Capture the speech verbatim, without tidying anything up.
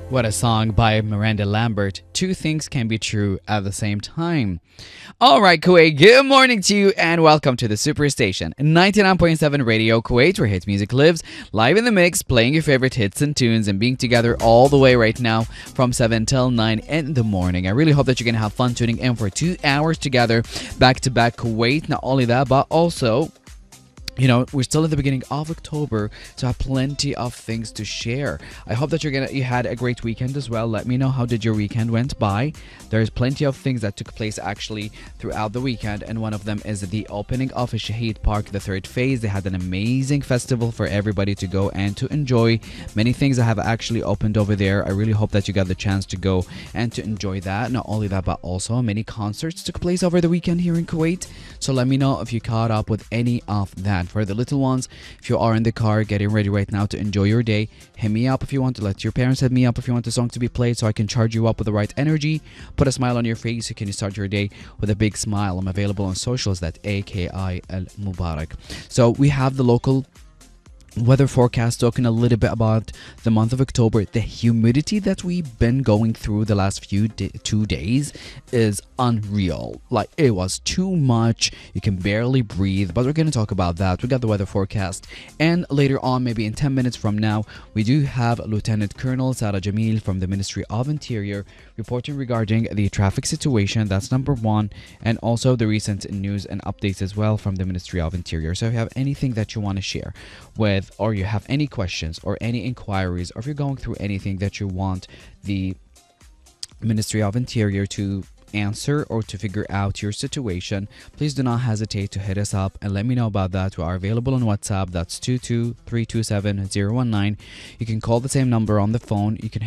What a song by Miranda Lambert. Two things can be true at the same time. All right, Kuwait, good morning to you and welcome to the Superstation. ninety-nine point seven Radio Kuwait, where hit music lives, live in the mix, playing your favorite hits and tunes and being together all the way right now from seven till nine in the morning. I really hope that you're going to have fun tuning in for two hours together, back to back Kuwait. Not only that, but also, you know, we're still at the beginning of October, so I have plenty of things to share. I hope that you're gonna you had a great weekend as well. Let me know how did your weekend went by. There's plenty of things that took place actually throughout the weekend, and one of them is the opening of Shahid Park, the third phase. They had an amazing festival for everybody to go and to enjoy. Many things that have actually opened over there. I really hope that you got the chance to go and to enjoy that. Not only that, but also many concerts took place over the weekend here in Kuwait. So let me know if you caught up with any of that. For the little ones, if you are in the car getting ready right now to enjoy your day, hit me up if you want to. Let your parents hit me up if you want the song to be played so I can charge you up with the right energy, put a smile on your face so you can start your day with a big smile. I'm available on socials, that A K I L Mubarak. So we have the local weather forecast talking a little bit about the month of October. The humidity that we've been going through the last few day, two days is unreal. Like, it was too much. You can barely breathe, but we're going to talk about that. We got the weather forecast, and later on, maybe in ten minutes from now, we do have Lieutenant Colonel Sarah Jamil from the Ministry of Interior reporting regarding the traffic situation. That's number one, and also the recent news and updates as well from the Ministry of Interior. So if you have anything that you want to share with, or you have any questions or any inquiries, or if you're going through anything that you want the Ministry of Interior to answer or to figure out your situation, please do not hesitate to hit us up and let me know about that. We are available on WhatsApp. That's two two three two seven zero one nine. You can call the same number on the phone. You can